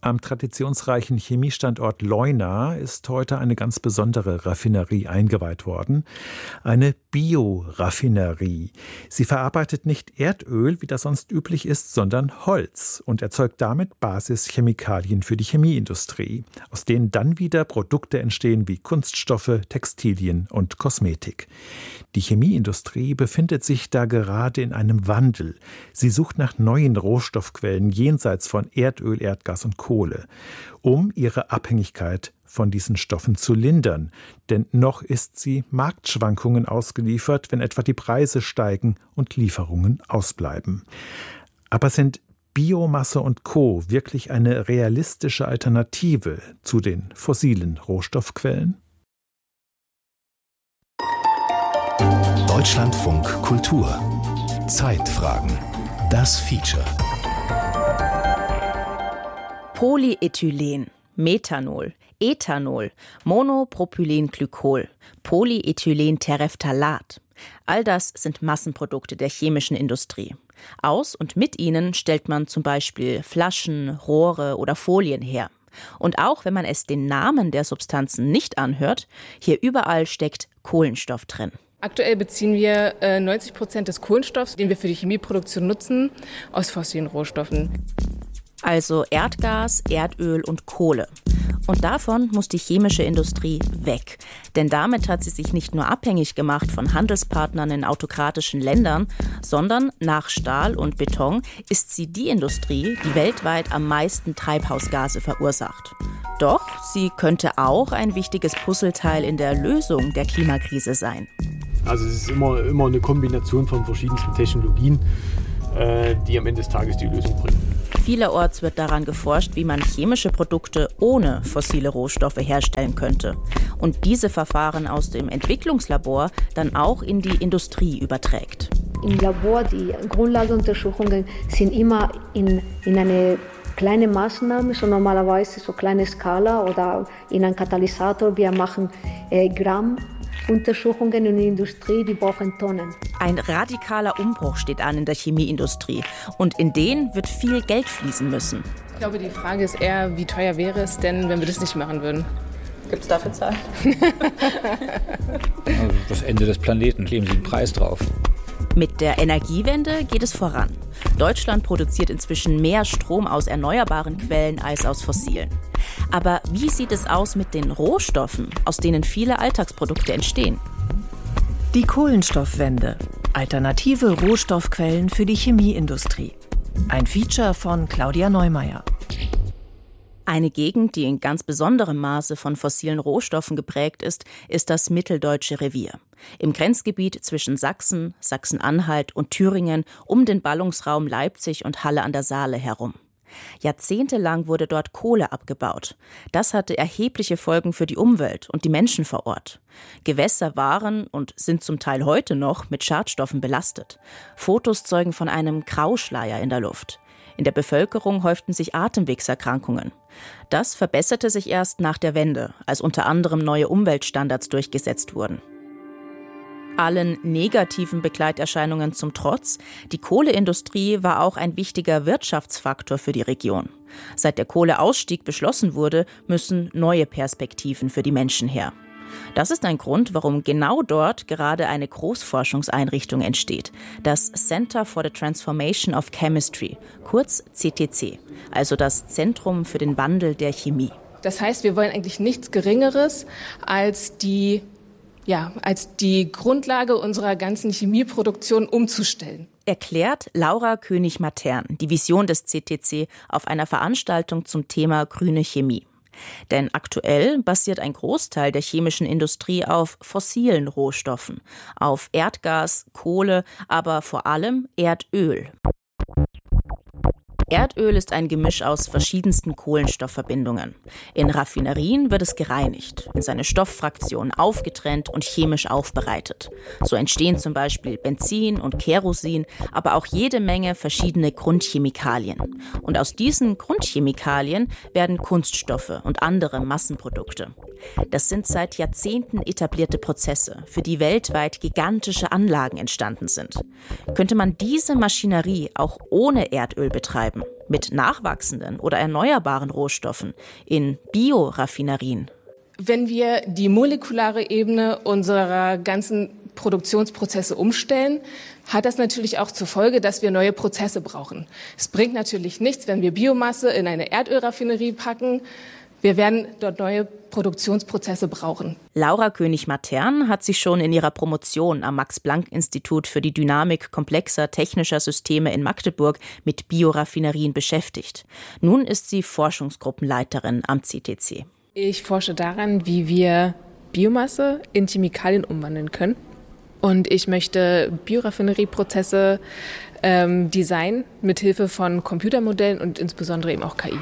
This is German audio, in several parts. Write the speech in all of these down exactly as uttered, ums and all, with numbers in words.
Am traditionsreichen Chemiestandort Leuna ist heute eine ganz besondere Raffinerie eingeweiht worden. Eine Bioraffinerie. Sie verarbeitet nicht Erdöl, wie das sonst üblich ist, sondern Holz und erzeugt damit Basischemikalien für die Chemieindustrie, aus denen dann wieder Produkte entstehen wie Kunststoffe, Textilien und Kosmetik. Die Chemieindustrie befindet sich da gerade in einem Wandel. Sie sucht nach neuen Rohstoffquellen jenseits von Erdöl, Erdgas und Kohle, um ihre Abhängigkeit von diesen Stoffen zu lindern. Denn noch ist sie Marktschwankungen ausgeliefert, wenn etwa die Preise steigen und Lieferungen ausbleiben. Aber sind Biomasse und Co. wirklich eine realistische Alternative zu den fossilen Rohstoffquellen? Deutschlandfunk Kultur. Zeitfragen. Das Feature. Polyethylen, Methanol, Ethanol, Monopropylenglykol, Polyethylenterephthalat. All das sind Massenprodukte der chemischen Industrie. Aus und mit ihnen stellt man zum Beispiel Flaschen, Rohre oder Folien her. Und auch wenn man es den Namen der Substanzen nicht anhört, hier überall steckt Kohlenstoff drin. Aktuell beziehen wir äh, neunzig Prozent des Kohlenstoffs, den wir für die Chemieproduktion nutzen, aus fossilen Rohstoffen. Also Erdgas, Erdöl und Kohle. Und davon muss die chemische Industrie weg. Denn damit hat sie sich nicht nur abhängig gemacht von Handelspartnern in autokratischen Ländern, sondern nach Stahl und Beton ist sie die Industrie, die weltweit am meisten Treibhausgase verursacht. Doch sie könnte auch ein wichtiges Puzzleteil in der Lösung der Klimakrise sein. Also es ist immer, immer eine Kombination von verschiedensten Technologien, äh, die am Ende des Tages die Lösung bringen. Vielerorts wird daran geforscht, wie man chemische Produkte ohne fossile Rohstoffe herstellen könnte und diese Verfahren aus dem Entwicklungslabor dann auch in die Industrie überträgt. Im Labor, die Grundlagenuntersuchungen sind immer in, in eine kleine Maßnahme, so normalerweise so kleine Skala oder in einem Katalysator. Wir machen äh, Gramm. Untersuchungen in der Industrie, die brauchen Tonnen. Ein radikaler Umbruch steht an in der Chemieindustrie und in den wird viel Geld fließen müssen. Ich glaube, die Frage ist eher, wie teuer wäre es denn, wenn wir das nicht machen würden? Gibt es dafür Zahlen? Also das Ende des Planeten, kleben Sie einen Preis drauf. Mit der Energiewende geht es voran. Deutschland produziert inzwischen mehr Strom aus erneuerbaren Quellen als aus fossilen. Aber wie sieht es aus mit den Rohstoffen, aus denen viele Alltagsprodukte entstehen? Die Kohlenstoffwende. Alternative Rohstoffquellen für die Chemieindustrie. Ein Feature von Claudia Neumeier. Eine Gegend, die in ganz besonderem Maße von fossilen Rohstoffen geprägt ist, ist das Mitteldeutsche Revier. Im Grenzgebiet zwischen Sachsen, Sachsen-Anhalt und Thüringen um den Ballungsraum Leipzig und Halle an der Saale herum. Jahrzehntelang wurde dort Kohle abgebaut. Das hatte erhebliche Folgen für die Umwelt und die Menschen vor Ort. Gewässer waren und sind zum Teil heute noch mit Schadstoffen belastet. Fotos zeugen von einem Grauschleier in der Luft. In der Bevölkerung häuften sich Atemwegserkrankungen. Das verbesserte sich erst nach der Wende, als unter anderem neue Umweltstandards durchgesetzt wurden. Allen negativen Begleiterscheinungen zum Trotz, die Kohleindustrie war auch ein wichtiger Wirtschaftsfaktor für die Region. Seit der Kohleausstieg beschlossen wurde, müssen neue Perspektiven für die Menschen her. Das ist ein Grund, warum genau dort gerade eine Großforschungseinrichtung entsteht, das Center for the Transformation of Chemistry, kurz C T C, also das Zentrum für den Wandel der Chemie. Das heißt, wir wollen eigentlich nichts Geringeres als die Ja, als die Grundlage unserer ganzen Chemieproduktion umzustellen. Erklärt Laura König-Matern die Vision des C T C auf einer Veranstaltung zum Thema grüne Chemie. Denn aktuell basiert ein Großteil der chemischen Industrie auf fossilen Rohstoffen, auf Erdgas, Kohle, aber vor allem Erdöl. Erdöl ist ein Gemisch aus verschiedensten Kohlenstoffverbindungen. In Raffinerien wird es gereinigt, in seine Stofffraktionen aufgetrennt und chemisch aufbereitet. So entstehen zum Beispiel Benzin und Kerosin, aber auch jede Menge verschiedene Grundchemikalien. Und aus diesen Grundchemikalien werden Kunststoffe und andere Massenprodukte. Das sind seit Jahrzehnten etablierte Prozesse, für die weltweit gigantische Anlagen entstanden sind. Könnte man diese Maschinerie auch ohne Erdöl betreiben? Mit nachwachsenden oder erneuerbaren Rohstoffen, in Bioraffinerien. Wenn wir die molekulare Ebene unserer ganzen Produktionsprozesse umstellen, hat das natürlich auch zur Folge, dass wir neue Prozesse brauchen. Es bringt natürlich nichts, wenn wir Biomasse in eine Erdölraffinerie packen. Wir werden dort neue Produktionsprozesse brauchen. Laura König-Matern hat sich schon in ihrer Promotion am Max-Planck-Institut für die Dynamik komplexer technischer Systeme in Magdeburg mit Bioraffinerien beschäftigt. Nun ist sie Forschungsgruppenleiterin am C T C. Ich forsche daran, wie wir Biomasse in Chemikalien umwandeln können. Und ich möchte Bioraffinerieprozesse ähm, designen mit Hilfe von Computermodellen und insbesondere eben auch K I.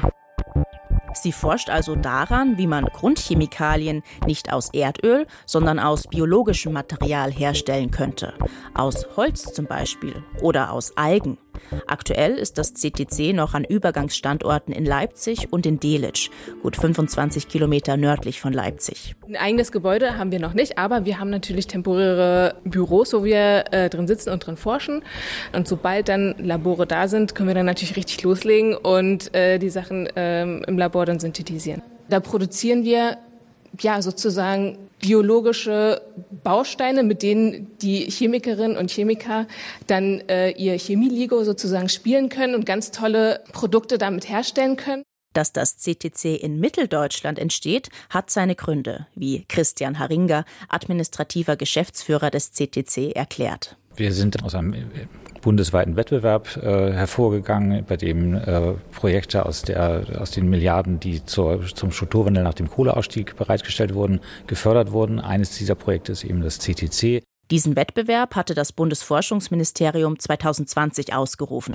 Sie forscht also daran, wie man Grundchemikalien nicht aus Erdöl, sondern aus biologischem Material herstellen könnte. Aus Holz zum Beispiel oder aus Algen. Aktuell ist das C T C noch an Übergangsstandorten in Leipzig und in Delitzsch, gut fünfundzwanzig Kilometer nördlich von Leipzig. Ein eigenes Gebäude haben wir noch nicht, aber wir haben natürlich temporäre Büros, wo wir äh, drin sitzen und drin forschen. Und sobald dann Labore da sind, können wir dann natürlich richtig loslegen und äh, die Sachen äh, im Labor dann synthetisieren. Da produzieren wir ja sozusagen biologische Bausteine, mit denen die Chemikerinnen und Chemiker dann äh, ihr Chemieligo sozusagen spielen können und ganz tolle Produkte damit herstellen können. Dass das C T C in Mitteldeutschland entsteht, hat seine Gründe, wie Christian Haringer, administrativer Geschäftsführer des C T C, erklärt. Wir sind aus einem bundesweiten Wettbewerb äh, hervorgegangen, bei dem äh, Projekte aus, der, aus den Milliarden, die zur, zum Strukturwandel nach dem Kohleausstieg bereitgestellt wurden, gefördert wurden. Eines dieser Projekte ist eben das C T C. Diesen Wettbewerb hatte das Bundesforschungsministerium zwanzig zwanzig ausgerufen.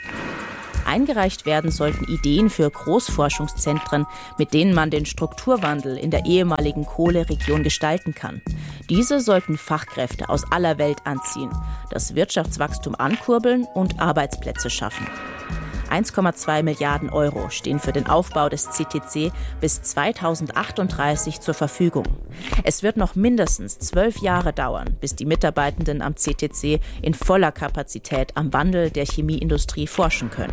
Eingereicht werden sollten Ideen für Großforschungszentren, mit denen man den Strukturwandel in der ehemaligen Kohleregion gestalten kann. Diese sollten Fachkräfte aus aller Welt anziehen, das Wirtschaftswachstum ankurbeln und Arbeitsplätze schaffen. eins Komma zwei Milliarden Euro stehen für den Aufbau des C T C bis zweitausendachtunddreißig zur Verfügung. Es wird noch mindestens zwölf Jahre dauern, bis die Mitarbeitenden am C T C in voller Kapazität am Wandel der Chemieindustrie forschen können.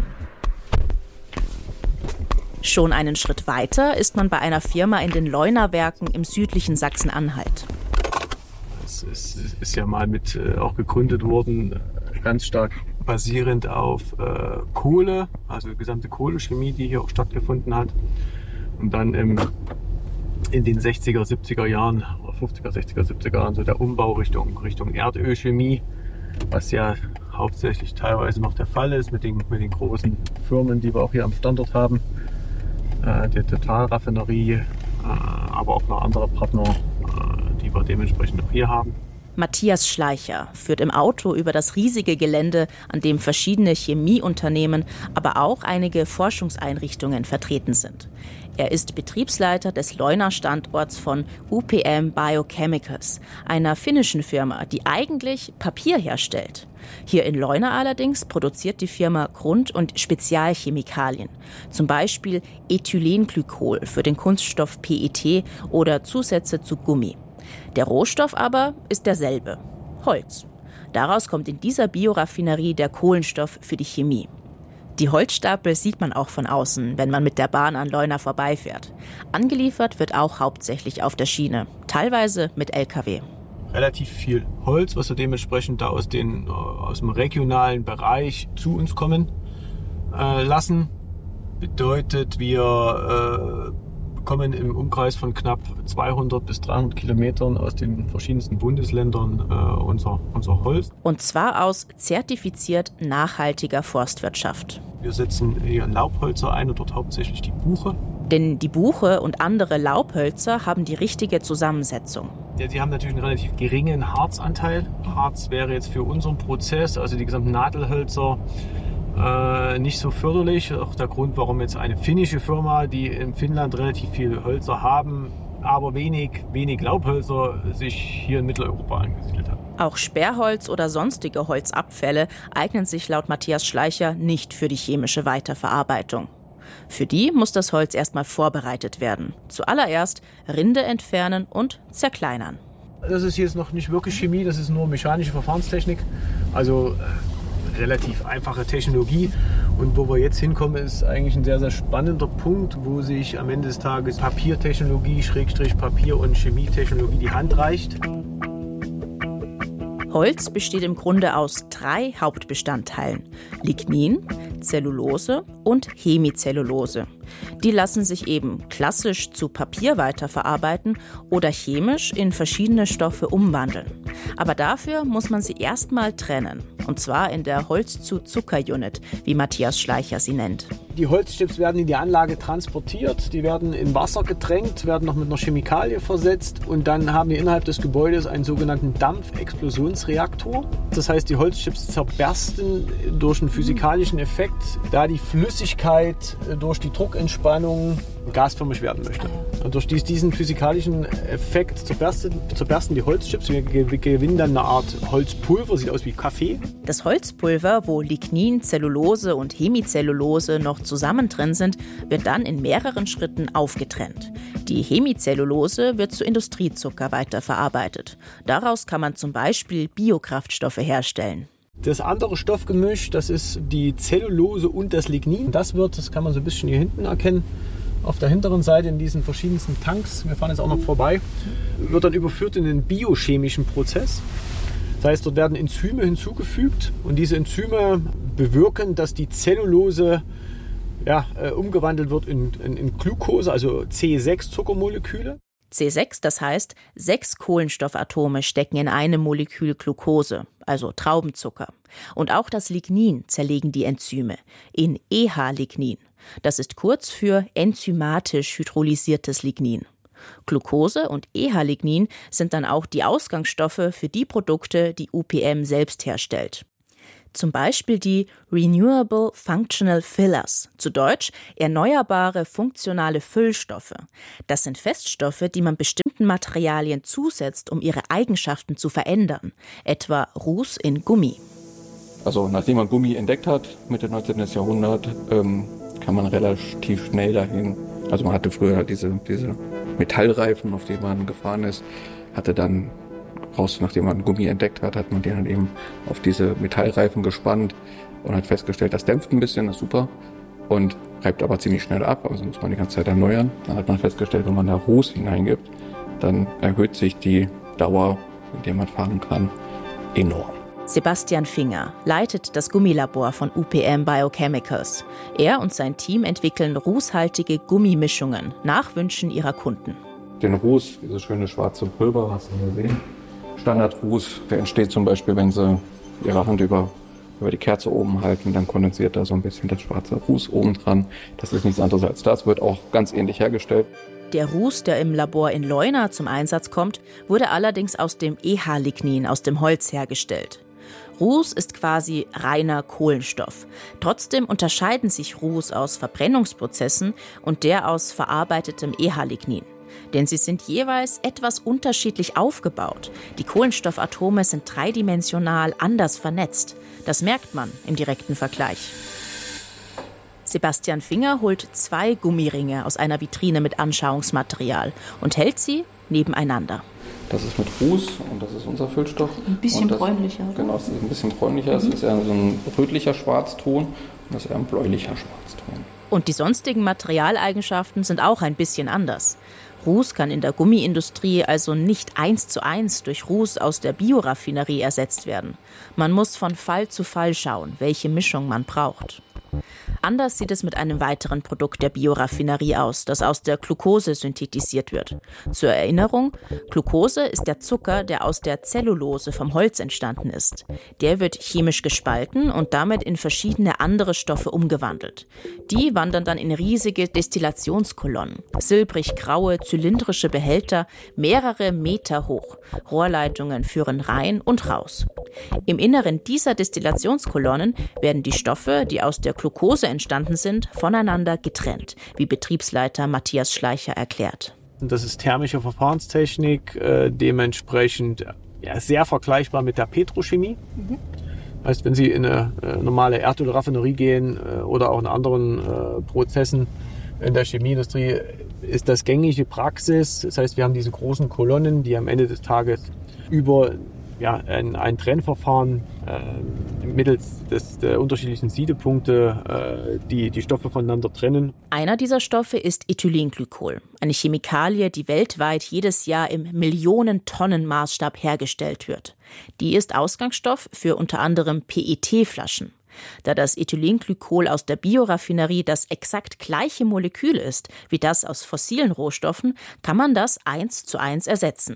Schon einen Schritt weiter ist man bei einer Firma in den Leuna-Werken im südlichen Sachsen-Anhalt. Es ist, ist ja mal mit äh, auch gegründet worden, ganz stark basierend auf äh, Kohle, also die gesamte Kohlechemie, die hier auch stattgefunden hat. Und dann im, in den sechziger, siebziger Jahren, fünfziger, sechziger, siebziger Jahren so der Umbau Richtung, Richtung Erdölchemie, was ja hauptsächlich teilweise noch der Fall ist mit den, mit den großen Firmen, die wir auch hier am Standort haben. Äh, der Totalraffinerie, äh, aber auch noch andere Partner, äh, die wir dementsprechend auch hier haben. Matthias Schleicher führt im Auto über das riesige Gelände, an dem verschiedene Chemieunternehmen, aber auch einige Forschungseinrichtungen vertreten sind. Er ist Betriebsleiter des Leuna-Standorts von U P M Biochemicals, einer finnischen Firma, die eigentlich Papier herstellt. Hier in Leuna allerdings produziert die Firma Grund- und Spezialchemikalien, zum Beispiel Ethylenglykol für den Kunststoff P E T oder Zusätze zu Gummi. Der Rohstoff aber ist derselbe: Holz. Daraus kommt in dieser Bioraffinerie der Kohlenstoff für die Chemie. Die Holzstapel sieht man auch von außen, wenn man mit der Bahn an Leuna vorbeifährt. Angeliefert wird auch hauptsächlich auf der Schiene, teilweise mit L K W. Relativ viel Holz, was wir dementsprechend da aus, den, aus dem regionalen Bereich zu uns kommen äh, lassen. Bedeutet, wir äh, bekommen im Umkreis von knapp zweihundert bis dreihundert Kilometern aus den verschiedensten Bundesländern äh, unser, unser Holz. Und zwar aus zertifiziert nachhaltiger Forstwirtschaft. Wir setzen hier Laubhölzer ein und dort hauptsächlich die Buche. Denn die Buche und andere Laubhölzer haben die richtige Zusammensetzung. Ja, die haben natürlich einen relativ geringen Harzanteil. Harz wäre jetzt für unseren Prozess, also die gesamten Nadelhölzer, äh, nicht so förderlich. Auch der Grund, warum jetzt eine finnische Firma, die in Finnland relativ viele Hölzer haben, aber wenig, wenig Laubhölzer, sich hier in Mitteleuropa angesiedelt hat. Auch Sperrholz oder sonstige Holzabfälle eignen sich laut Matthias Schleicher nicht für die chemische Weiterverarbeitung. Für die muss das Holz erstmal vorbereitet werden. Zuallererst Rinde entfernen und zerkleinern. Das ist jetzt noch nicht wirklich Chemie, das ist nur mechanische Verfahrenstechnik. Also äh, relativ einfache Technologie. Und wo wir jetzt hinkommen, ist eigentlich ein sehr, sehr spannender Punkt, wo sich am Ende des Tages Papiertechnologie, Schrägstrich Papier- und Chemietechnologie die Hand reicht. Holz besteht im Grunde aus drei Hauptbestandteilen: Lignin, Zellulose und Hemicellulose. Die lassen sich eben klassisch zu Papier weiterverarbeiten oder chemisch in verschiedene Stoffe umwandeln. Aber dafür muss man sie erstmal trennen. Und zwar in der Holz-zu-Zucker-Unit, wie Matthias Schleicher sie nennt. Die Holzchips werden in die Anlage transportiert, die werden in Wasser getränkt, werden noch mit einer Chemikalie versetzt und dann haben wir innerhalb des Gebäudes einen sogenannten Dampfexplosionsreaktor. Das heißt, die Holzchips zerbersten durch einen physikalischen Effekt, da die Flüssigkeit durch die Druckentspannung gasförmig werden möchte. Und durch diesen physikalischen Effekt zerbersten, zerbersten die Holzchips. Wir gewinnen dann eine Art Holzpulver, sieht aus wie Kaffee. Das Holzpulver, wo Lignin, Zellulose und Hemicellulose noch zusammen drin sind, wird dann in mehreren Schritten aufgetrennt. Die Hemicellulose wird zu Industriezucker weiterverarbeitet. Daraus kann man zum Beispiel Biokraftstoffe herstellen. Das andere Stoffgemisch, das ist die Zellulose und das Lignin. Das wird, das kann man so ein bisschen hier hinten erkennen, auf der hinteren Seite in diesen verschiedensten Tanks, wir fahren jetzt auch noch vorbei, wird dann überführt in den biochemischen Prozess. Das heißt, dort werden Enzyme hinzugefügt und diese Enzyme bewirken, dass die Zellulose ja, äh, umgewandelt wird in, in, in Glucose, also C sechs Zuckermoleküle. C sechs, das heißt, sechs Kohlenstoffatome stecken in einem Molekül Glucose, also Traubenzucker. Und auch das Lignin zerlegen die Enzyme in E H-Lignin. Das ist kurz für enzymatisch hydrolysiertes Lignin. Glucose und E H-Lignin sind dann auch die Ausgangsstoffe für die Produkte, die U P M selbst herstellt. Zum Beispiel die Renewable Functional Fillers, zu Deutsch erneuerbare funktionale Füllstoffe. Das sind Feststoffe, die man bestimmten Materialien zusetzt, um ihre Eigenschaften zu verändern, etwa Ruß in Gummi. Also nachdem man Gummi entdeckt hat, Mitte neunzehnten. Jahrhundert, ähm, kann man relativ schnell dahin. Also man hatte früher diese, diese Metallreifen, auf denen man gefahren ist, hatte dann raus, nachdem man Gummi entdeckt hat, hat man den dann eben auf diese Metallreifen gespannt und hat festgestellt, das dämpft ein bisschen, das ist super und reibt aber ziemlich schnell ab, also muss man die ganze Zeit erneuern. Dann hat man festgestellt, wenn man da Ruß hineingibt, dann erhöht sich die Dauer, in der man fahren kann, enorm. Sebastian Finger leitet das Gummilabor von U P M Biochemicals. Er und sein Team entwickeln rußhaltige Gummimischungen nach Wünschen ihrer Kunden. Den Ruß, dieses schöne schwarze Pulver, hast du gesehen? Standardruß, der entsteht zum Beispiel, wenn Sie Ihre Hand über, über die Kerze oben halten, dann kondensiert da so ein bisschen das schwarze Ruß oben dran. Das ist nichts anderes als das, wird auch ganz ähnlich hergestellt. Der Ruß, der im Labor in Leuna zum Einsatz kommt, wurde allerdings aus dem E H-Lignin, aus dem Holz, hergestellt. Ruß ist quasi reiner Kohlenstoff. Trotzdem unterscheiden sich Ruß aus Verbrennungsprozessen und der aus verarbeitetem E H-Lignin. Denn sie sind jeweils etwas unterschiedlich aufgebaut. Die Kohlenstoffatome sind dreidimensional anders vernetzt. Das merkt man im direkten Vergleich. Sebastian Finger holt zwei Gummiringe aus einer Vitrine mit Anschauungsmaterial und hält sie nebeneinander. Das ist mit Ruß und das ist unser Füllstoff. Ein bisschen das, bräunlicher. Genau, es ist ein bisschen bräunlicher. Es mhm. ist eher so ein rötlicher Schwarzton und das ist eher ein bläulicher Schwarzton. Und die sonstigen Materialeigenschaften sind auch ein bisschen anders. Ruß kann in der Gummiindustrie also nicht eins zu eins durch Ruß aus der Bioraffinerie ersetzt werden. Man muss von Fall zu Fall schauen, welche Mischung man braucht. Anders sieht es mit einem weiteren Produkt der Bioraffinerie aus, das aus der Glucose synthetisiert wird. Zur Erinnerung, Glucose ist der Zucker, der aus der Zellulose vom Holz entstanden ist. Der wird chemisch gespalten und damit in verschiedene andere Stoffe umgewandelt. Die wandern dann in riesige Destillationskolonnen, silbrig-graue, zylindrische Behälter, mehrere Meter hoch. Rohrleitungen führen rein und raus. Im Inneren dieser Destillationskolonnen werden die Stoffe, die aus der Glucose entstanden sind, voneinander getrennt, wie Betriebsleiter Matthias Schleicher erklärt. Das ist thermische Verfahrenstechnik, äh, dementsprechend ja, sehr vergleichbar mit der Petrochemie. Mhm. Heißt, wenn Sie in eine äh, normale Erdölraffinerie gehen äh, oder auch in anderen äh, Prozessen in der Chemieindustrie, ist das gängige Praxis. Das heißt, wir haben diese großen Kolonnen, die am Ende des Tages über ja, ein, ein Trennverfahren äh, mittels des, der unterschiedlichen Siedepunkte, äh, die die Stoffe voneinander trennen. Einer dieser Stoffe ist Ethylenglycol, eine Chemikalie, die weltweit jedes Jahr im Millionen-Tonnen-Maßstab hergestellt wird. Die ist Ausgangsstoff für unter anderem P E T-Flaschen. Da das Ethylenglycol aus der Bioraffinerie das exakt gleiche Molekül ist wie das aus fossilen Rohstoffen, kann man das eins zu eins ersetzen.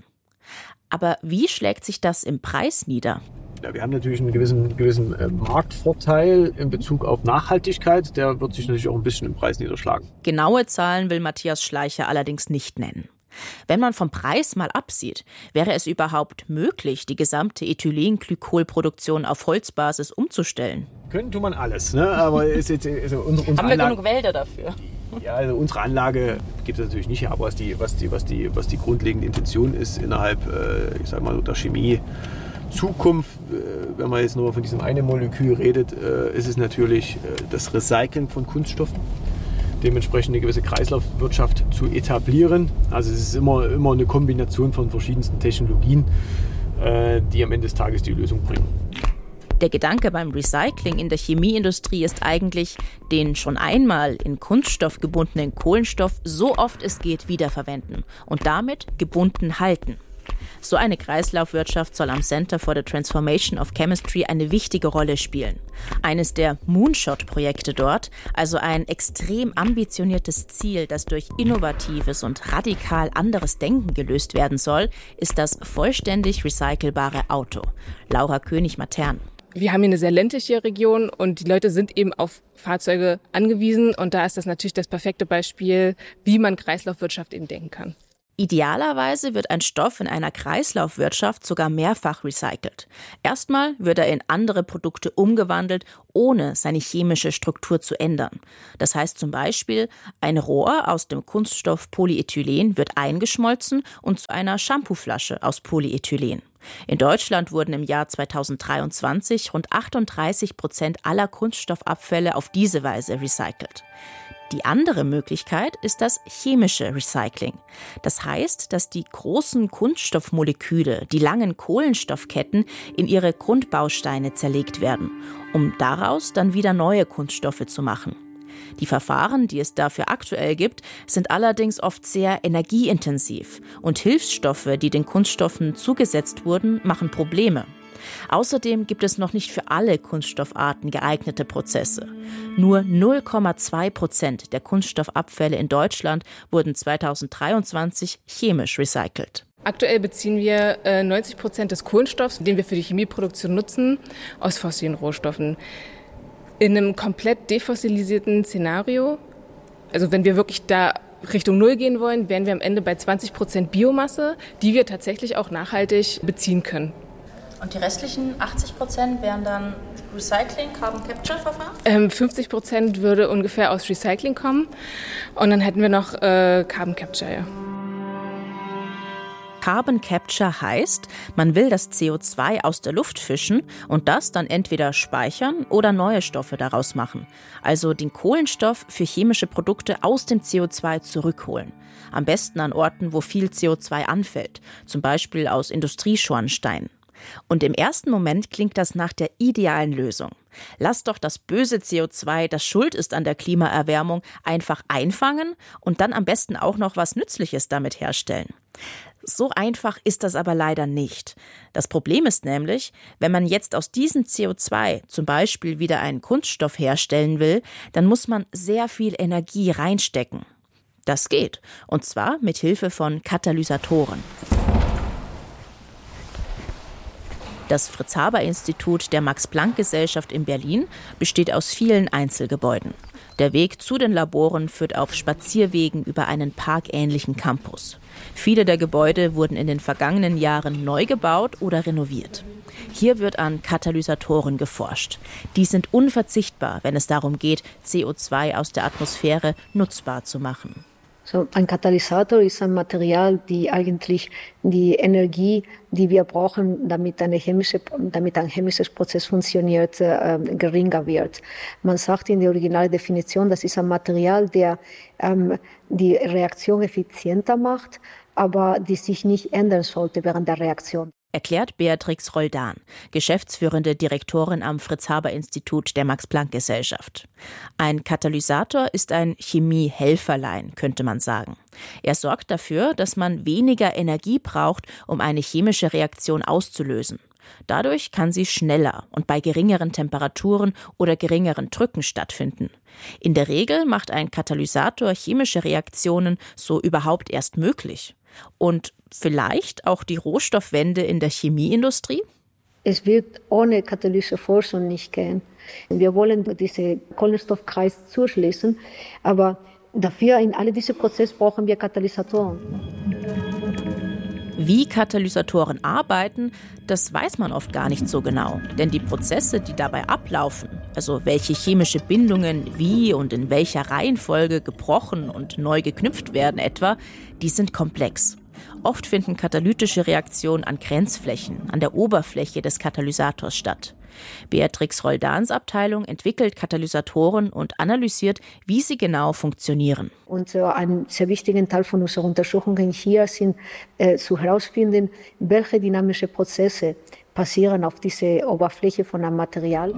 Aber wie schlägt sich das im Preis nieder? Ja, wir haben natürlich einen gewissen, gewissen äh, Marktvorteil in Bezug auf Nachhaltigkeit. Der wird sich natürlich auch ein bisschen im Preis niederschlagen. Genaue Zahlen will Matthias Schleicher allerdings nicht nennen. Wenn man vom Preis mal absieht, wäre es überhaupt möglich, die gesamte Ethylenglykolproduktion auf Holzbasis umzustellen? Können tut man alles, ne? Aber ist jetzt, also unsere, unsere Haben wir Anlage, genug Wälder dafür? Ja, also unsere Anlage gibt es natürlich nicht, aber was die, was die, was die, was die grundlegende Intention ist innerhalb, äh, ich sag mal, der Chemie. Zukunft, äh, wenn man jetzt nur von diesem einen Molekül redet, äh, ist es natürlich äh, das Recyceln von Kunststoffen. Dementsprechend eine gewisse Kreislaufwirtschaft zu etablieren. Also es ist immer, immer eine Kombination von verschiedensten Technologien, äh, die am Ende des Tages die Lösung bringen. Der Gedanke beim Recycling in der Chemieindustrie ist eigentlich, den schon einmal in Kunststoff gebundenen Kohlenstoff so oft es geht wiederverwenden und damit gebunden halten. So eine Kreislaufwirtschaft soll am Center for the Transformation of Chemistry eine wichtige Rolle spielen. Eines der Moonshot-Projekte dort, also ein extrem ambitioniertes Ziel, das durch innovatives und radikal anderes Denken gelöst werden soll, ist das vollständig recycelbare Auto. Laura König-Matern. Wir haben hier eine sehr ländliche Region und die Leute sind eben auf Fahrzeuge angewiesen. Und da ist das natürlich das perfekte Beispiel, wie man Kreislaufwirtschaft eben denken kann. Idealerweise wird ein Stoff in einer Kreislaufwirtschaft sogar mehrfach recycelt. Erstmal wird er in andere Produkte umgewandelt, ohne seine chemische Struktur zu ändern. Das heißt zum Beispiel, ein Rohr aus dem Kunststoff Polyethylen wird eingeschmolzen und zu einer Shampooflasche aus Polyethylen. In Deutschland wurden im Jahr zweitausenddreiundzwanzig rund achtunddreißig Prozent aller Kunststoffabfälle auf diese Weise recycelt. Die andere Möglichkeit ist das chemische Recycling. Das heißt, dass die großen Kunststoffmoleküle, die langen Kohlenstoffketten, in ihre Grundbausteine zerlegt werden, um daraus dann wieder neue Kunststoffe zu machen. Die Verfahren, die es dafür aktuell gibt, sind allerdings oft sehr energieintensiv und Hilfsstoffe, die den Kunststoffen zugesetzt wurden, machen Probleme. Außerdem gibt es noch nicht für alle Kunststoffarten geeignete Prozesse. Nur null Komma zwei Prozent der Kunststoffabfälle in Deutschland wurden zweitausenddreiundzwanzig chemisch recycelt. Aktuell beziehen wir äh, neunzig Prozent des Kohlenstoffs, den wir für die Chemieproduktion nutzen, aus fossilen Rohstoffen. In einem komplett defossilisierten Szenario, also wenn wir wirklich da Richtung Null gehen wollen, wären wir am Ende bei zwanzig Prozent Biomasse, die wir tatsächlich auch nachhaltig beziehen können. Und die restlichen achtzig Prozent wären dann Recycling, Carbon Capture Verfahren? Ähm, fünfzig Prozent würde ungefähr aus Recycling kommen und dann hätten wir noch äh, Carbon Capture, ja. Carbon Capture heißt, man will das C O zwei aus der Luft fischen und das dann entweder speichern oder neue Stoffe daraus machen. Also den Kohlenstoff für chemische Produkte aus dem C O zwei zurückholen. Am besten an Orten, wo viel C O zwei anfällt, zum Beispiel aus Industrieschornsteinen. Und im ersten Moment klingt das nach der idealen Lösung. Lass doch das böse C O zwei, das schuld ist an der Klimaerwärmung, einfach einfangen und dann am besten auch noch was Nützliches damit herstellen. So einfach ist das aber leider nicht. Das Problem ist nämlich, wenn man jetzt aus diesem C O zwei zum Beispiel wieder einen Kunststoff herstellen will, dann muss man sehr viel Energie reinstecken. Das geht, und zwar mit Hilfe von Katalysatoren. Das Fritz-Haber-Institut der Max-Planck-Gesellschaft in Berlin besteht aus vielen Einzelgebäuden. Der Weg zu den Laboren führt auf Spazierwegen über einen parkähnlichen Campus. Viele der Gebäude wurden in den vergangenen Jahren neu gebaut oder renoviert. Hier wird an Katalysatoren geforscht. Die sind unverzichtbar, wenn es darum geht, C O zwei aus der Atmosphäre nutzbar zu machen. So, ein Katalysator ist ein Material, die eigentlich die Energie, die wir brauchen, damit, eine chemische, damit ein chemisches Prozess funktioniert, äh, geringer wird. Man sagt in der Originaldefinition, das ist ein Material, der ähm, die Reaktion effizienter macht, aber die sich nicht ändern sollte während der Reaktion. erklärt Beatrix Roldan, geschäftsführende Direktorin am Fritz-Haber-Institut der Max-Planck-Gesellschaft. Ein Katalysator ist ein Chemiehelferlein, könnte man sagen. Er sorgt dafür, dass man weniger Energie braucht, um eine chemische Reaktion auszulösen. Dadurch kann sie schneller und bei geringeren Temperaturen oder geringeren Drücken stattfinden. In der Regel macht ein Katalysator chemische Reaktionen so überhaupt erst möglich. Und vielleicht auch die Rohstoffwende in der Chemieindustrie? Es wird ohne Katalyseforschung nicht gehen. Wir wollen diesen Kohlenstoffkreis zuschließen, aber dafür in all diese Prozesse brauchen wir Katalysatoren. Wie Katalysatoren arbeiten, das weiß man oft gar nicht so genau. Denn die Prozesse, die dabei ablaufen, also welche chemische Bindungen wie und in welcher Reihenfolge gebrochen und neu geknüpft werden etwa, die sind komplex. Oft finden katalytische Reaktionen an Grenzflächen, an der Oberfläche des Katalysators statt. Beatrix Roldans Abteilung entwickelt Katalysatoren und analysiert, wie sie genau funktionieren. Und äh, ein sehr wichtiger Teil von unseren Untersuchungen hier sind äh, zu herausfinden, welche dynamischen Prozesse passieren auf dieser Oberfläche von einem Material.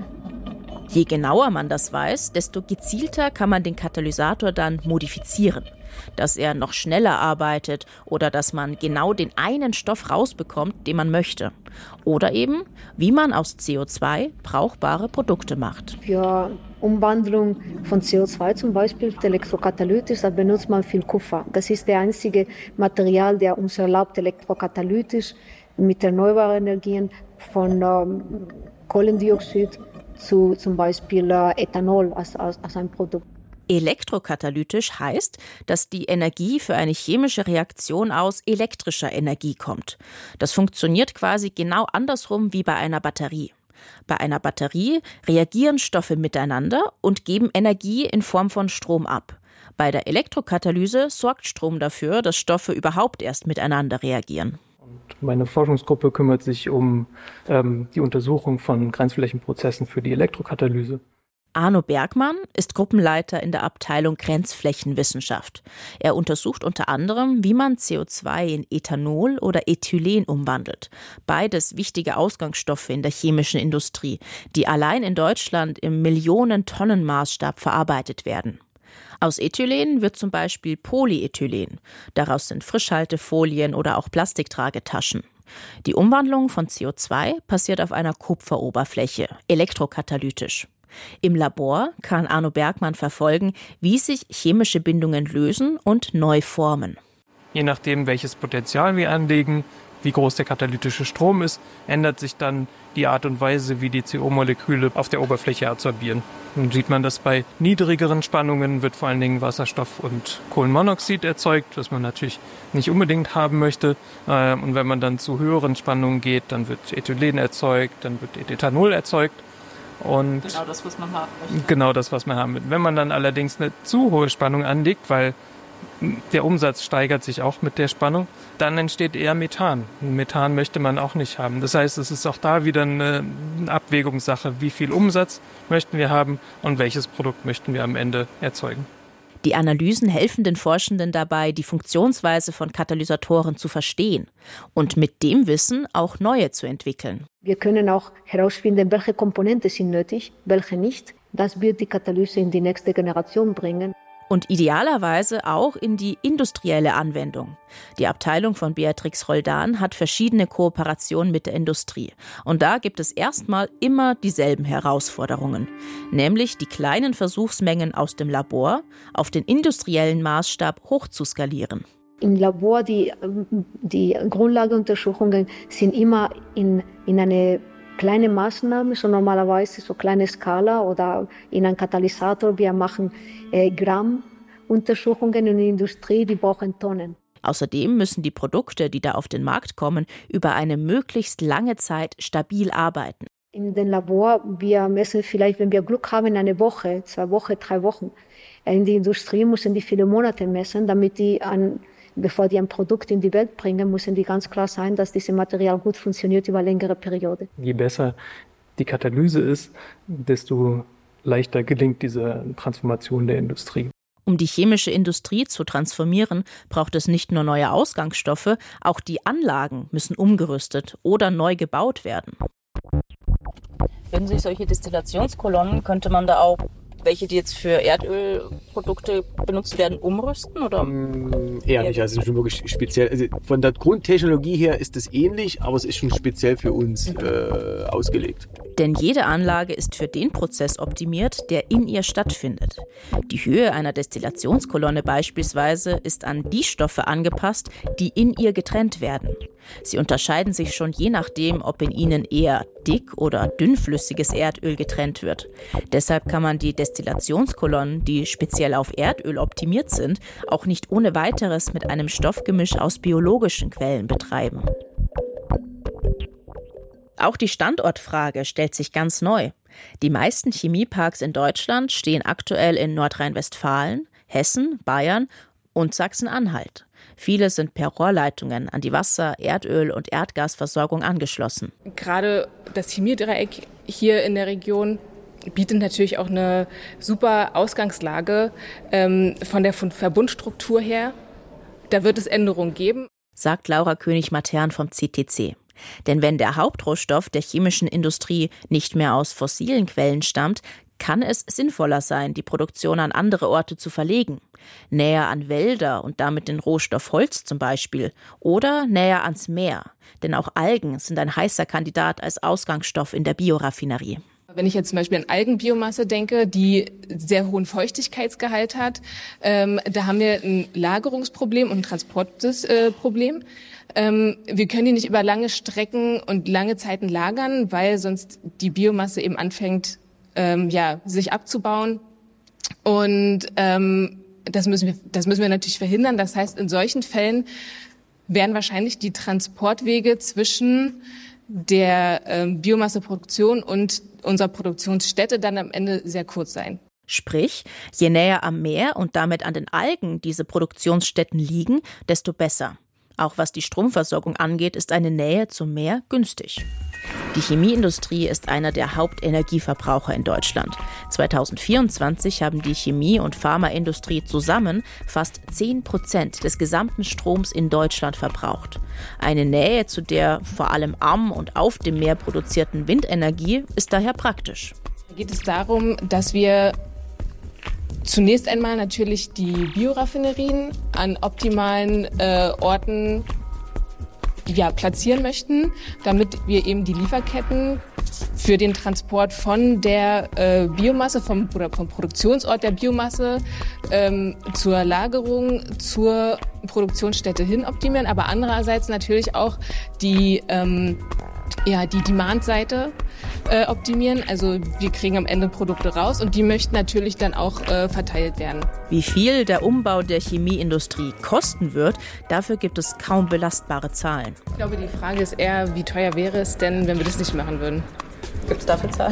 Je genauer man das weiß, desto gezielter kann man den Katalysator dann modifizieren. Dass er noch schneller arbeitet oder dass man genau den einen Stoff rausbekommt, den man möchte. Oder eben, wie man aus C O zwei brauchbare Produkte macht. Für Umwandlung von C O zwei zum Beispiel elektrokatalytisch, da benutzt man viel Kupfer. Das ist der einzige Material, der uns erlaubt, elektrokatalytisch mit erneuerbaren Energien von ähm, Kohlendioxid zu zum Beispiel äh, Ethanol als, als, als ein Produkt. Elektrokatalytisch heißt, dass die Energie für eine chemische Reaktion aus elektrischer Energie kommt. Das funktioniert quasi genau andersrum wie bei einer Batterie. Bei einer Batterie reagieren Stoffe miteinander und geben Energie in Form von Strom ab. Bei der Elektrokatalyse sorgt Strom dafür, dass Stoffe überhaupt erst miteinander reagieren. Meine Forschungsgruppe kümmert sich um ähm, die Untersuchung von Grenzflächenprozessen für die Elektrokatalyse. Arno Bergmann ist Gruppenleiter in der Abteilung Grenzflächenwissenschaft. Er untersucht unter anderem, wie man C O zwei in Ethanol oder Ethylen umwandelt. Beides wichtige Ausgangsstoffe in der chemischen Industrie, die allein in Deutschland im Millionen-Tonnen-Maßstab verarbeitet werden. Aus Ethylen wird zum Beispiel Polyethylen. Daraus sind Frischhaltefolien oder auch Plastiktragetaschen. Die Umwandlung von C O zwei passiert auf einer Kupferoberfläche, elektrokatalytisch. Im Labor kann Arno Bergmann verfolgen, wie sich chemische Bindungen lösen und neu formen. Je nachdem, welches Potenzial wir anlegen, wie groß der katalytische Strom ist, ändert sich dann die Art und Weise, wie die C O-Moleküle auf der Oberfläche adsorbieren. Nun sieht man, dass bei niedrigeren Spannungen wird vor allen Dingen Wasserstoff und Kohlenmonoxid erzeugt, was man natürlich nicht unbedingt haben möchte. Und wenn man dann zu höheren Spannungen geht, dann wird Ethylen erzeugt, dann wird Ethanol erzeugt. Und genau das, was man haben möchte. Genau das, was man haben will. Wenn man dann allerdings eine zu hohe Spannung anlegt, weil der Umsatz steigert sich auch mit der Spannung, dann entsteht eher Methan. Methan möchte man auch nicht haben. Das heißt, es ist auch da wieder eine Abwägungssache, wie viel Umsatz möchten wir haben und welches Produkt möchten wir am Ende erzeugen. Die Analysen helfen den Forschenden dabei, die Funktionsweise von Katalysatoren zu verstehen und mit dem Wissen auch neue zu entwickeln. Wir können auch herausfinden, welche Komponenten sind nötig, welche nicht. Das wird die Katalyse in die nächste Generation bringen. Und idealerweise auch in die industrielle Anwendung. Die Abteilung von Beatrix Roldan hat verschiedene Kooperationen mit der Industrie. Und da gibt es erstmal immer dieselben Herausforderungen. Nämlich die kleinen Versuchsmengen aus dem Labor auf den industriellen Maßstab hochzuskalieren. Im Labor, die, die Grundlageuntersuchungen sind immer in, in eine kleine Maßnahmen, so normalerweise so kleine Skala oder in einem Katalysator. Wir machen äh, Gramm-Untersuchungen in der Industrie, die brauchen Tonnen. Außerdem müssen die Produkte, die da auf den Markt kommen, über eine möglichst lange Zeit stabil arbeiten. In dem Labor, wir messen vielleicht, wenn wir Glück haben, eine Woche, zwei Wochen, drei Wochen. In der Industrie müssen die viele Monate messen, damit die an Bevor die ein Produkt in die Welt bringen, müssen die ganz klar sein, dass dieses Material gut funktioniert über längere Periode. Je besser die Katalyse ist, desto leichter gelingt diese Transformation der Industrie. Um die chemische Industrie zu transformieren, braucht es nicht nur neue Ausgangsstoffe, auch die Anlagen müssen umgerüstet oder neu gebaut werden. Wenn sich solche Destillationskolonnen, könnte man da auch welche, die jetzt für Erdölprodukte benutzt werden, umrüsten? Oder? Mm, eher nicht, also schon wirklich speziell. Also von der Grundtechnologie her ist es ähnlich, aber es ist schon speziell für uns äh, ausgelegt. Denn jede Anlage ist für den Prozess optimiert, der in ihr stattfindet. Die Höhe einer Destillationskolonne beispielsweise ist an die Stoffe angepasst, die in ihr getrennt werden. Sie unterscheiden sich schon je nachdem, ob in ihnen eher dick- oder dünnflüssiges Erdöl getrennt wird. Deshalb kann man die Destillationskolonnen, die speziell auf Erdöl optimiert sind, auch nicht ohne weiteres mit einem Stoffgemisch aus biologischen Quellen betreiben. Auch die Standortfrage stellt sich ganz neu. Die meisten Chemieparks in Deutschland stehen aktuell in Nordrhein-Westfalen, Hessen, Bayern und Sachsen-Anhalt. Viele sind per Rohrleitungen an die Wasser-, Erdöl- und Erdgasversorgung angeschlossen. Gerade das Chemiedreieck hier in der Region bietet natürlich auch eine super Ausgangslage ähm, von der Verbundstruktur her. Da wird es Änderungen geben, sagt Laura König-Matern vom C T C. Denn wenn der Hauptrohstoff der chemischen Industrie nicht mehr aus fossilen Quellen stammt, kann es sinnvoller sein, die Produktion an andere Orte zu verlegen. Näher an Wälder und damit den Rohstoff Holz zum Beispiel. Oder näher ans Meer. Denn auch Algen sind ein heißer Kandidat als Ausgangsstoff in der Bioraffinerie. Wenn ich jetzt zum Beispiel an Algenbiomasse denke, die sehr hohen Feuchtigkeitsgehalt hat, ähm, da haben wir ein Lagerungsproblem und ein Transportproblem. Ähm, wir können die nicht über lange Strecken und lange Zeiten lagern, weil sonst die Biomasse eben anfängt, ähm, ja, sich abzubauen. Und ähm, das müssen wir, das müssen wir natürlich verhindern. Das heißt, in solchen Fällen werden wahrscheinlich die Transportwege zwischen der ähm, Biomasseproduktion und unserer Produktionsstätte dann am Ende sehr kurz sein. Sprich, je näher am Meer und damit an den Algen diese Produktionsstätten liegen, desto besser. Auch was die Stromversorgung angeht, ist eine Nähe zum Meer günstig. Die Chemieindustrie ist einer der Hauptenergieverbraucher in Deutschland. zweitausendvierundzwanzig haben die Chemie- und Pharmaindustrie zusammen fast zehn Prozent des gesamten Stroms in Deutschland verbraucht. Eine Nähe zu der vor allem am und auf dem Meer produzierten Windenergie ist daher praktisch. Da geht es darum, dass wir zunächst einmal natürlich die Bioraffinerien an optimalen äh, Orten ja, platzieren möchten, damit wir eben die Lieferketten für den Transport von der äh, Biomasse, vom, oder vom Produktionsort der Biomasse ähm, zur Lagerung, zur Produktionsstätte hin optimieren, aber andererseits natürlich auch die, ähm, ja, die Demand-Seite äh, optimieren. Also wir kriegen am Ende Produkte raus und die möchten natürlich dann auch äh, verteilt werden. Wie viel der Umbau der Chemieindustrie kosten wird, dafür gibt es kaum belastbare Zahlen. Ich glaube, die Frage ist eher, wie teuer wäre es denn, wenn wir das nicht machen würden? Gibt es dafür Zahlen?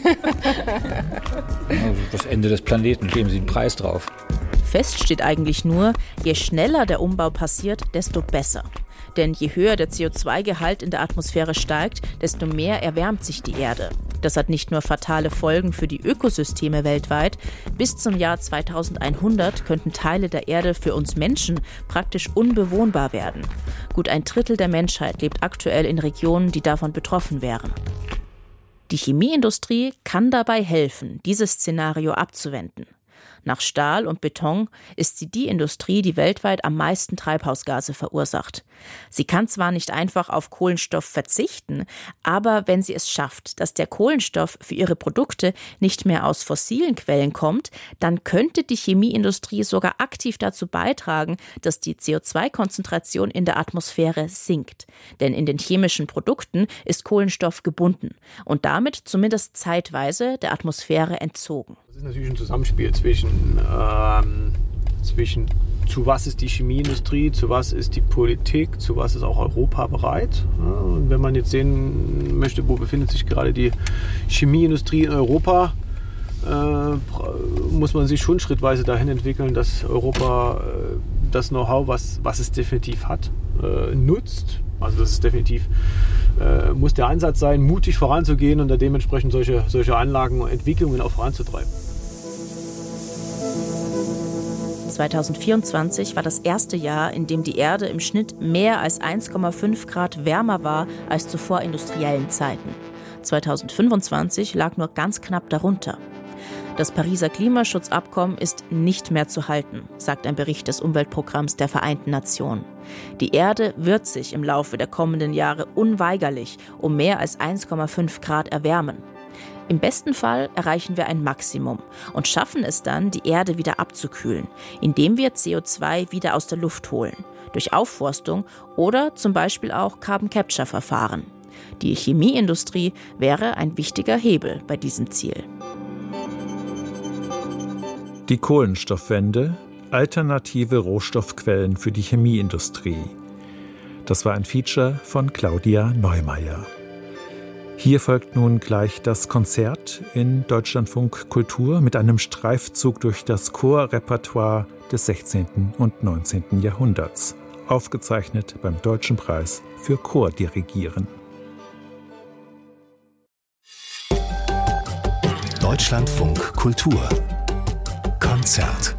Also das Ende des Planeten, geben Sie einen Preis drauf. Fest steht eigentlich nur, je schneller der Umbau passiert, desto besser. Denn je höher der C O zwei Gehalt in der Atmosphäre steigt, desto mehr erwärmt sich die Erde. Das hat nicht nur fatale Folgen für die Ökosysteme weltweit. Bis zum Jahr zweitausendeinhundert könnten Teile der Erde für uns Menschen praktisch unbewohnbar werden. Gut ein Drittel der Menschheit lebt aktuell in Regionen, die davon betroffen wären. Die Chemieindustrie kann dabei helfen, dieses Szenario abzuwenden. Nach Stahl und Beton ist sie die Industrie, die weltweit am meisten Treibhausgase verursacht. Sie kann zwar nicht einfach auf Kohlenstoff verzichten, aber wenn sie es schafft, dass der Kohlenstoff für ihre Produkte nicht mehr aus fossilen Quellen kommt, dann könnte die Chemieindustrie sogar aktiv dazu beitragen, dass die C O zwei Konzentration in der Atmosphäre sinkt. Denn in den chemischen Produkten ist Kohlenstoff gebunden und damit zumindest zeitweise der Atmosphäre entzogen. Das ist natürlich ein Zusammenspiel zwischen, ähm, zwischen zu was ist die Chemieindustrie, zu was ist die Politik, zu was ist auch Europa bereit. Ja, und wenn man jetzt sehen möchte, wo befindet sich gerade die Chemieindustrie in Europa, äh, muss man sich schon schrittweise dahin entwickeln, dass Europa äh, das Know-how, was, was es definitiv hat, äh, nutzt. Also das ist definitiv, äh, muss der Ansatz sein, mutig voranzugehen und da dementsprechend solche, solche Anlagen und Entwicklungen auch voranzutreiben. zweitausendvierundzwanzig war das erste Jahr, in dem die Erde im Schnitt mehr als eins Komma fünf Grad wärmer war als zu vorindustriellen Zeiten. zweitausendfünfundzwanzig lag nur ganz knapp darunter. Das Pariser Klimaschutzabkommen ist nicht mehr zu halten, sagt ein Bericht des Umweltprogramms der Vereinten Nationen. Die Erde wird sich im Laufe der kommenden Jahre unweigerlich um mehr als eins Komma fünf Grad erwärmen. Im besten Fall erreichen wir ein Maximum und schaffen es dann, die Erde wieder abzukühlen, indem wir C O zwei wieder aus der Luft holen, durch Aufforstung oder zum Beispiel auch Carbon-Capture-Verfahren. Die Chemieindustrie wäre ein wichtiger Hebel bei diesem Ziel. Die Kohlenstoffwende, alternative Rohstoffquellen für die Chemieindustrie. Das war ein Feature von Claudia Neumeier. Hier folgt nun gleich das Konzert in Deutschlandfunk Kultur mit einem Streifzug durch das Chorrepertoire des sechzehnten und neunzehnten Jahrhunderts, aufgezeichnet beim Deutschen Preis für Chordirigieren. Deutschlandfunk Kultur Konzert.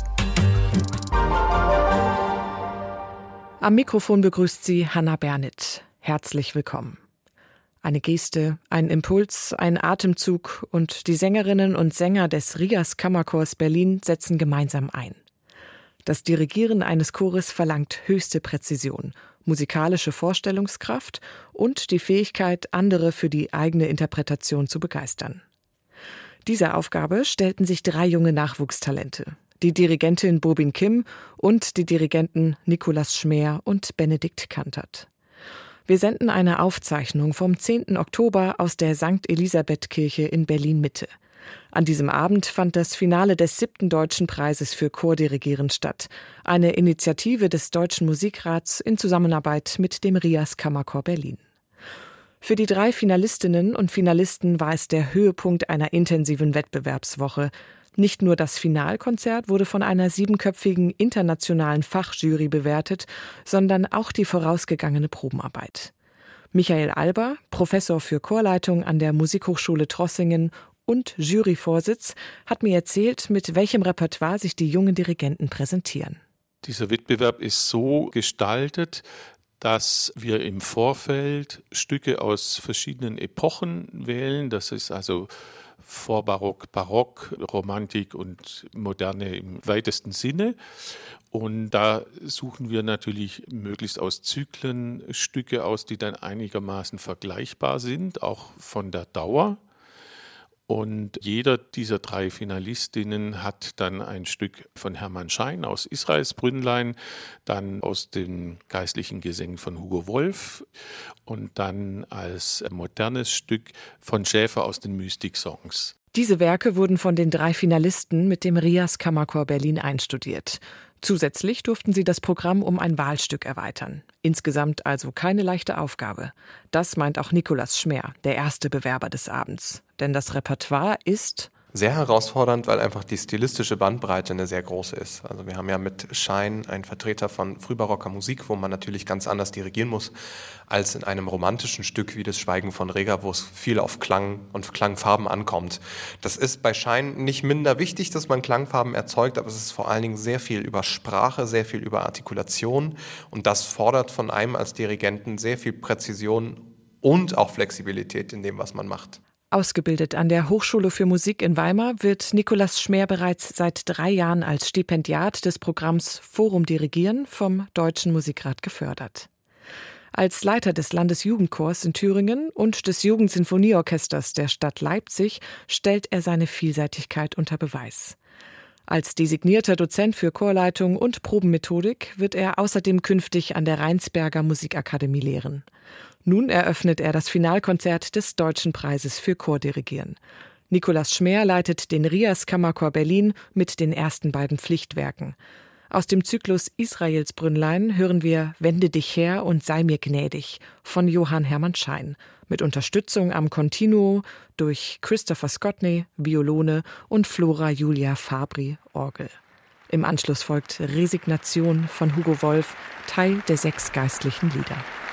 Am Mikrofon begrüßt sie Hanna Bernit. Herzlich willkommen. Eine Geste, ein Impuls, ein Atemzug und die Sängerinnen und Sänger des Rias Kammerchors Berlin setzen gemeinsam ein. Das Dirigieren eines Chores verlangt höchste Präzision, musikalische Vorstellungskraft und die Fähigkeit, andere für die eigene Interpretation zu begeistern. Dieser Aufgabe stellten sich drei junge Nachwuchstalente, die Dirigentin Bobin Kim und die Dirigenten Nikolaus Schmeer und Benedikt Kantert. Wir senden eine Aufzeichnung vom zehnten Oktober aus der Sankt Elisabeth-Kirche in Berlin-Mitte. An diesem Abend fand das Finale des siebten Deutschen Preises für Chordirigieren statt, eine Initiative des Deutschen Musikrats in Zusammenarbeit mit dem Rias Kammerchor Berlin. Für die drei Finalistinnen und Finalisten war es der Höhepunkt einer intensiven Wettbewerbswoche. Nicht nur das Finalkonzert wurde von einer siebenköpfigen internationalen Fachjury bewertet, sondern auch die vorausgegangene Probenarbeit. Michael Alber, Professor für Chorleitung an der Musikhochschule Trossingen und Juryvorsitz, hat mir erzählt, mit welchem Repertoire sich die jungen Dirigenten präsentieren. Dieser Wettbewerb ist so gestaltet, dass wir im Vorfeld Stücke aus verschiedenen Epochen wählen. Das ist also Vorbarock, Barock, Romantik und Moderne im weitesten Sinne. Und da suchen wir natürlich möglichst aus Zyklen Stücke aus, die dann einigermaßen vergleichbar sind, auch von der Dauer. Und jeder dieser drei Finalistinnen hat dann ein Stück von Hermann Schein aus Israels Brünnlein, dann aus den geistlichen Gesängen von Hugo Wolf und dann als modernes Stück von Schäfer aus den Mystik-Songs. Diese Werke wurden von den drei Finalisten mit dem Rias Kammerchor Berlin einstudiert. Zusätzlich durften sie das Programm um ein Wahlstück erweitern. Insgesamt also keine leichte Aufgabe. Das meint auch Nikolaus Schmeer, der erste Bewerber des Abends. Denn das Repertoire ist sehr herausfordernd, weil einfach die stilistische Bandbreite eine sehr große ist. Also wir haben ja mit Schein einen Vertreter von frühbarocker Musik, wo man natürlich ganz anders dirigieren muss, als in einem romantischen Stück wie das Schweigen von Rega, wo es viel auf Klang und Klangfarben ankommt. Das ist bei Schein nicht minder wichtig, dass man Klangfarben erzeugt, aber es ist vor allen Dingen sehr viel über Sprache, sehr viel über Artikulation und das fordert von einem als Dirigenten sehr viel Präzision und auch Flexibilität in dem, was man macht. Ausgebildet an der Hochschule für Musik in Weimar wird Nikolaus Schmeer bereits seit drei Jahren als Stipendiat des Programms Forum Dirigieren vom Deutschen Musikrat gefördert. Als Leiter des Landesjugendchors in Thüringen und des Jugendsinfonieorchesters der Stadt Leipzig stellt er seine Vielseitigkeit unter Beweis. Als designierter Dozent für Chorleitung und Probenmethodik wird er außerdem künftig an der Rheinsberger Musikakademie lehren. Nun eröffnet er das Finalkonzert des Deutschen Preises für Chordirigieren. Nikolaus Schmeer leitet den Rias Kammerchor Berlin mit den ersten beiden Pflichtwerken. Aus dem Zyklus Israels Brünnlein hören wir »Wende dich her und sei mir gnädig« von Johann Hermann Schein, mit Unterstützung am Continuo durch Christopher Scotney, Violone und Flora Julia Fabri, Orgel. Im Anschluss folgt »Resignation« von Hugo Wolf, Teil der sechs geistlichen Lieder.